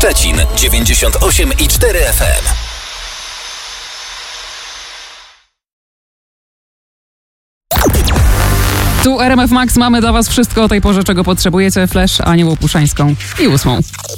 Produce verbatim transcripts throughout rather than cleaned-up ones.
Szczecin dziewięćdziesiąt osiem i cztery F M. Tu R M F Max, mamy dla was wszystko o tej porze, czego potrzebujecie. Flash, Anię Łopuszańską i ósmą.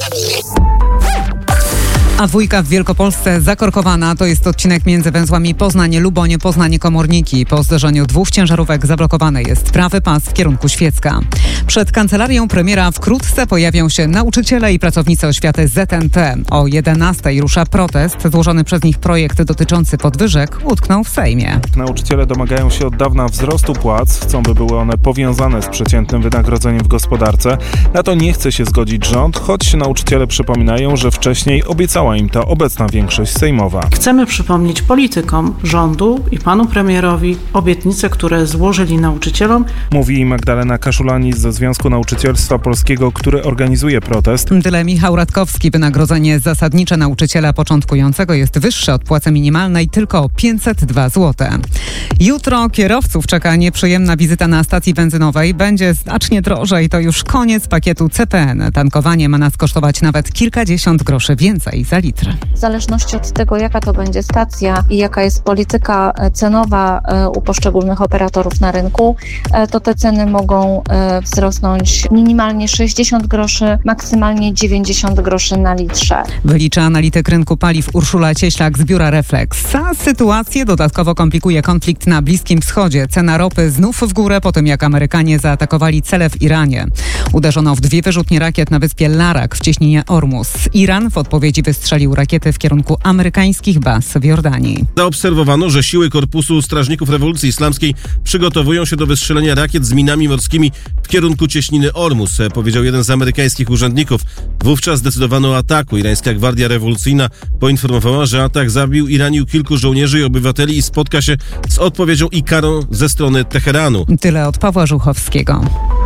A dwójka w Wielkopolsce zakorkowana. To jest odcinek między węzłami Poznań-Luboń, Poznań-Komorniki. Po zderzeniu dwóch ciężarówek zablokowany jest prawy pas w kierunku Świecka. Przed kancelarią premiera wkrótce pojawią się nauczyciele i pracownicy oświaty Z N P. O jedenastej rusza protest. Złożony przez nich projekt dotyczący podwyżek utknął w Sejmie. Nauczyciele domagają się od dawna wzrostu płac. Chcą, by były one powiązane z przeciętnym wynagrodzeniem w gospodarce. Na to nie chce się zgodzić rząd, choć nauczyciele przypominają, że wcześniej obiecała im to obecna większość sejmowa. Chcemy przypomnieć politykom rządu i panu premierowi obietnice, które złożyli nauczycielom. Mówi Magdalena Kaszulanis ze Związku Nauczycielstwa Polskiego, który organizuje protest. Tyle Michał Radkowski. Wynagrodzenie zasadnicze nauczyciela początkującego jest wyższe od płacy minimalnej tylko o pięćset dwa złote. Jutro kierowców czeka nieprzyjemna wizyta na stacji benzynowej. Będzie znacznie drożej. To już koniec pakietu C P N. Tankowanie ma nas kosztować nawet kilkadziesiąt groszy więcej za litr. W zależności od tego, jaka to będzie stacja i jaka jest polityka cenowa u poszczególnych operatorów na rynku, to te ceny mogą wzrosnąć minimalnie sześćdziesiąt groszy, maksymalnie dziewięćdziesiąt groszy na litrze. Wylicza analityk rynku paliw Urszula Cieślak z biura Reflex. A sytuację dodatkowo komplikuje konflikt na Bliskim Wschodzie. Cena ropy znów w górę po tym, jak Amerykanie zaatakowali cele w Iranie. Uderzono w dwie wyrzutnie rakiet na wyspie Larak w cieśninie Ormus. Iran w odpowiedzi wystrzelił rakiety w kierunku amerykańskich baz w Jordanii. Zaobserwowano, że siły Korpusu Strażników Rewolucji Islamskiej przygotowują się do wystrzelenia rakiet z minami morskimi w kierunku cieśniny Ormus, powiedział jeden z amerykańskich urzędników. Wówczas zdecydowano o ataku. Irańska Gwardia Rewolucyjna poinformowała, że atak zabił i ranił kilku żołnierzy i obywateli i spotka się z odpowiedzią i karą ze strony Teheranu. Tyle od Pawła Żuchowskiego.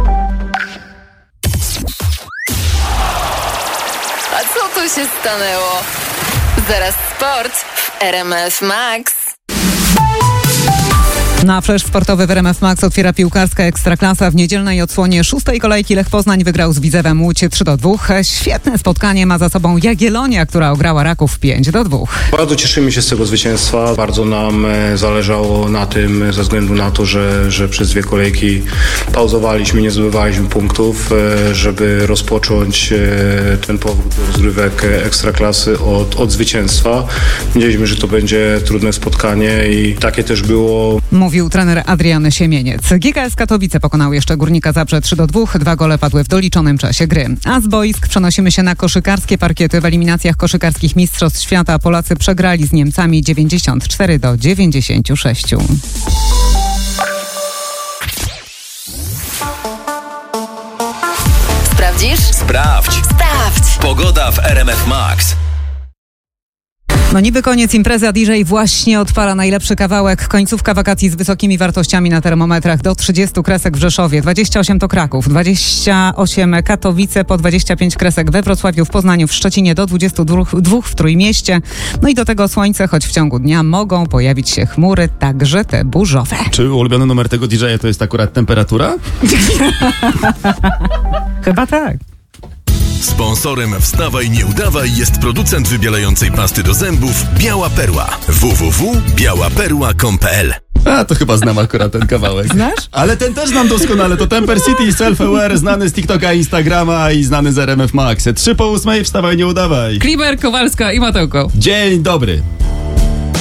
Co tu się stanęło? Zaraz sport w R M F Max. Na flash sportowy w R M F Max otwiera piłkarska Ekstraklasa. W niedzielnej odsłonie szóstej kolejki Lech Poznań wygrał z Widzewem Łódź trzy do dwóch. Świetne spotkanie ma za sobą Jagiellonia, która ograła Raków pięć do dwóch. Bardzo cieszymy się z tego zwycięstwa. Bardzo nam zależało na tym, ze względu na to, że, że przez dwie kolejki pauzowaliśmy, nie zdobywaliśmy punktów, żeby rozpocząć ten powrót do rozgrywek Ekstraklasy od, od zwycięstwa. Wiedzieliśmy, że to będzie trudne spotkanie i takie też było. Mówił trener Adrian Siemieniec. G K S Katowice pokonał jeszcze Górnika Zabrze trzy do dwóch. Dwa gole padły w doliczonym czasie gry. A z boisk przenosimy się na koszykarskie parkiety. W eliminacjach koszykarskich Mistrzostw Świata Polacy przegrali z Niemcami dziewięćdziesiąt cztery do dziewięćdziesięciu sześciu. Sprawdzisz? Sprawdź. Sprawdź. Pogoda w R M F Max. No niby koniec imprezy, a D J właśnie odpala najlepszy kawałek. Końcówka wakacji z wysokimi wartościami na termometrach do trzydziestu kresek w Rzeszowie, dwadzieścia osiem to Kraków, dwadzieścia osiem Katowice, po dwadzieścia pięć kresek we Wrocławiu, w Poznaniu, w Szczecinie, do dwudziestu dwóch w Trójmieście. No i do tego słońce, choć w ciągu dnia mogą pojawić się chmury, także te burzowe. Czy ulubiony numer tego D J to jest akurat temperatura? Chyba tak. Sponsorem Wstawaj Nie Udawaj jest producent wybielającej pasty do zębów Biała Perła. w w w kropka biała perła kropka com kropka p l. A, to chyba znam akurat ten kawałek. Znasz? Ale ten też znam doskonale. To Temper City, Self-Aware, znany z TikToka, Instagrama i znany z R M F Max. Trzy po ósmej, wstawaj, nie udawaj. Klimer, Kowalska i Matełko. Dzień dobry.